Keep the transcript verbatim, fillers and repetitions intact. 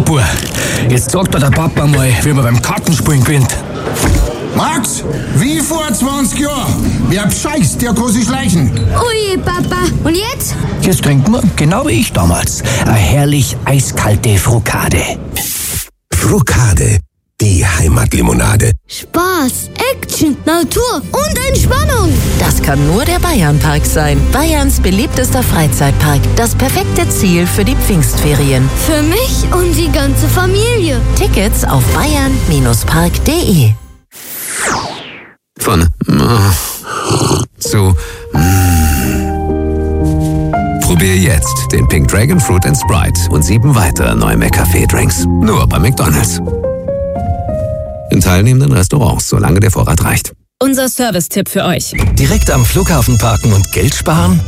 Bub, jetzt sagt dir der Papa mal, wie man beim Kartenspielen gewinnt. Max, wie vor zwanzig Jahren. Wer bescheißt, der kann sich schleichen. Ui, Papa. Und jetzt? Jetzt trinken wir, genau wie ich damals, eine herrlich eiskalte Frukade. Frukade, die Heimatlimonade. Spaß, Action, Natur und Entspannung. Das kann nur der Bayernpark sein. Bayerns beliebtester Freizeitpark. Das perfekte Ziel für die Pfingstferien. Für mich und die ganze Familie. Tickets auf bayern Bindestrich park punkt de. Von zu Probier jetzt den Pink Dragon Fruit and Sprite und sieben weitere neue McCafé-Drinks. Nur bei McDonald's. In teilnehmenden Restaurants, solange der Vorrat reicht. Unser Service-Tipp für euch. Direkt am Flughafen parken und Geld sparen?